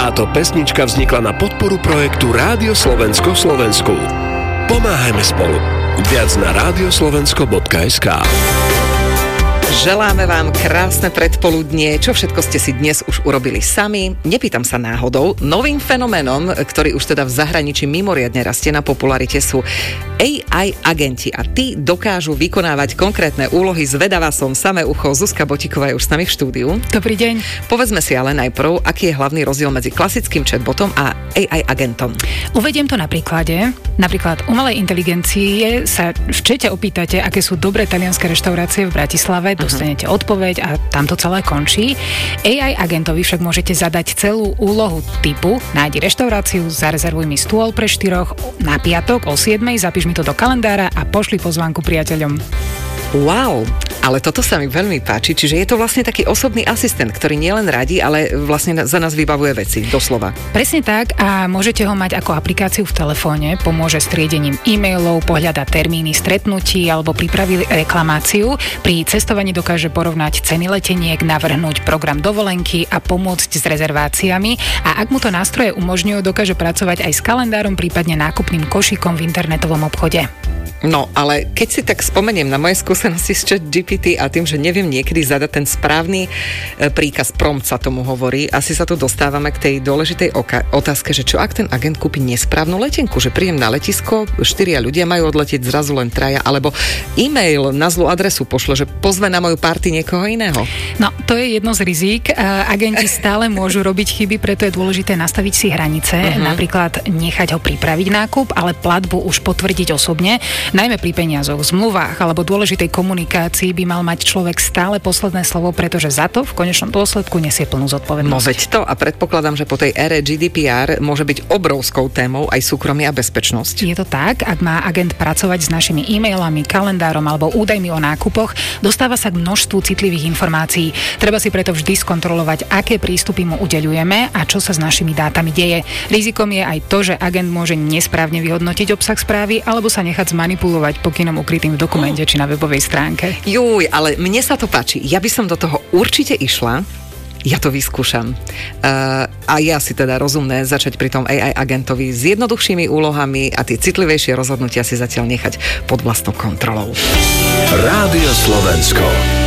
Táto pesnička vznikla na podporu projektu Rádio Slovensko v Slovensku. Pomáhajme spolu. Viac na radioslovensko.sk. Želáme vám krásne predpoludnie. Čo všetko ste si dnes už urobili sami? Nepýtam sa náhodou. Novým fenoménom, ktorý už teda v zahraničí mimoriadne rastie na popularite, sú AI agenti. A tí dokážu vykonávať konkrétne úlohy. Zvedavá som, samé ucho. Zuzka Botíková je už s nami v štúdiu. Dobrý deň. Povedzme si ale najprv, aký je hlavný rozdiel medzi klasickým chatbotom a AI agentom. Uvediem to na príklade. Napríklad umelej inteligencie sa v čete opýtate, aké sú dobré talianske reštaurácie v Bratislave, dostanete odpoveď a tam to celé končí. AI agentovi však môžete zadať celú úlohu typu nájdi reštauráciu, zarezervuj mi stôl pre 4 na piatok o 7, zapíš mi to do kalendára a pošli pozvánku priateľom. Wow, ale toto sa mi veľmi páči, čiže je to vlastne taký osobný asistent, ktorý nielen radí, ale vlastne za nás vybavuje veci, doslova. Presne tak a môžete ho mať ako aplikáciu v telefóne, pomôže s triedením e-mailov, pohľada termíny stretnutí alebo pripraví reklamáciu. Pri cestovaní dokáže porovnať ceny leteniek, navrhnúť program dovolenky a pomôcť s rezerváciami a ak mu to nástroje umožňujú, dokáže pracovať aj s kalendárom, prípadne nákupným košíkom v internetovom obchode. No, ale keď si tak spomeniem na moje skúsenosti s ChatGPT a tým, že neviem niekedy zadať ten správny príkaz, prompt sa tomu hovorí, asi sa tu dostávame k tej dôležitej otázke, že čo ak ten agent kúpi nesprávnu letenku, že príjem na letisko, 4 ľudia majú odletieť zrazu len 3, alebo e-mail na zlú adresu pošle, že pozve na moju party niekoho iného. No, to je jedno z rizík. Agenti stále môžu robiť chyby, preto je dôležité nastaviť si hranice, napríklad nechať ho pripraviť nákup, ale platbu už potvrdiť osobne. Najmä pri peniazoch, zmluvách alebo dôležitej komunikácii by mal mať človek stále posledné slovo, pretože za to v konečnom dôsledku nesie plnú zodpovednosť. No veď to a predpokladám, že po tej ére GDPR môže byť obrovskou témou aj súkromie a bezpečnosť. Je to tak, ak má agent pracovať s našimi e-mailami, kalendárom alebo údajmi o nákupoch, dostáva sa k množstvu citlivých informácií. Treba si preto vždy skontrolovať, aké prístupy mu udeľujeme a čo sa s našimi dátami deje. Rizikom je aj to, že agent môže nesprávne vyhodnotiť obsah správy alebo sa nechať zmanipulovať pokynom ukrytým v dokumente či na webovej stránke. Juj, ale mne sa to páči. Ja by som do toho určite išla. Ja to vyskúšam. A je asi teda rozumné začať pri tom AI agentovi s jednoduchšími úlohami a tie citlivejšie rozhodnutia si zatiaľ nechať pod vlastnou kontrolou. Rádio Slovensko.